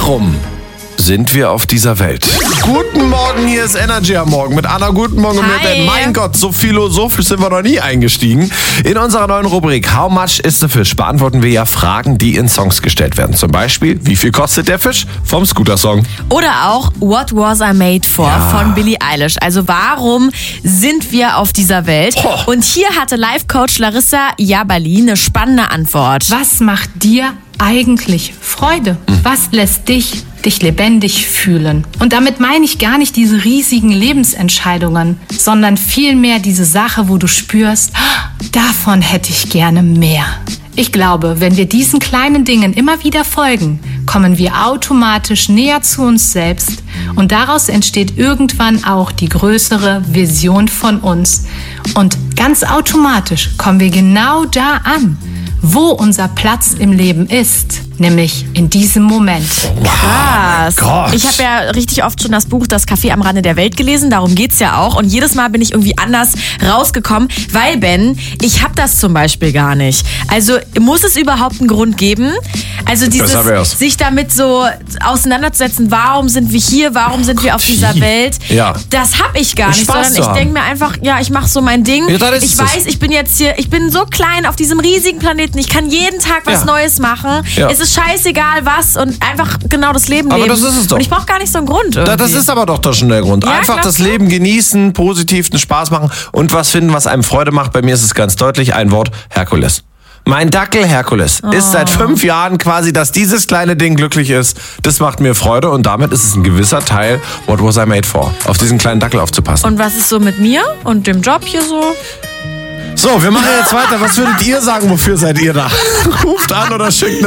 Warum sind wir auf dieser Welt? Guten Morgen, hier ist Energy am Morgen mit Anna. Guten Morgen und mir, Ben. Mein Gott, so philosophisch sind wir noch nie eingestiegen. In unserer neuen Rubrik How much is the fish beantworten wir ja Fragen, die in Songs gestellt werden. Zum Beispiel, wie viel kostet der Fisch vom Scooter-Song? Oder auch What Was I Made For von Billie Eilish. Also warum sind wir auf dieser Welt? Und hier hatte Life-Coach Larissa Jabali eine spannende Antwort. Was macht dir eigentlich Freude? Was lässt dich lebendig fühlen? Und damit meine ich gar nicht diese riesigen Lebensentscheidungen, sondern vielmehr diese Sache, wo du spürst, davon hätte ich gerne mehr. Ich glaube, wenn wir diesen kleinen Dingen immer wieder folgen, kommen wir automatisch näher zu uns selbst und daraus entsteht irgendwann auch die größere Vision von uns. Und ganz automatisch kommen wir genau da an, wo unser Platz im Leben ist, nämlich in diesem Moment. Krass. Gott. Ich habe ja richtig oft schon das Buch Das Café am Rande der Welt gelesen, darum geht's ja auch. Und jedes Mal bin ich irgendwie anders rausgekommen, weil, Ben, ich habe das zum Beispiel gar nicht. Also muss es überhaupt einen Grund geben? Also dieses sich damit so auseinanderzusetzen, warum sind wir hier, warum sind wir auf dieser Welt, das habe ich gar nicht, sondern ich denke mir einfach, ja, ich mache so mein Ding. Ja, ich weiß, ich bin jetzt hier, ich bin so klein auf diesem riesigen Planeten, ich kann jeden Tag was Neues machen. Ja. Es ist scheißegal was und einfach genau das Leben leben. Aber das ist es doch. Und ich brauche gar nicht so einen Grund irgendwie. Das ist aber doch schon der Grund. Ja, einfach das Leben genießen, positiv einen Spaß machen und was finden, was einem Freude macht. Bei mir ist es ganz deutlich ein Wort: Herkules. Mein Dackel Herkules ist seit 5 Jahren quasi, dass dieses kleine Ding glücklich ist. Das macht mir Freude und damit ist es ein gewisser Teil What Was I Made For, auf diesen kleinen Dackel aufzupassen. Und was ist so mit mir und dem Job hier so? So, wir machen jetzt weiter. Was würdet ihr sagen, wofür seid ihr da? Ruft an oder schickt eine